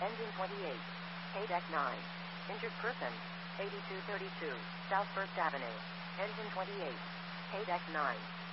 Engine 28. Deck 9. Injured person. 8232 South First Avenue. Engine 28. Deck 9.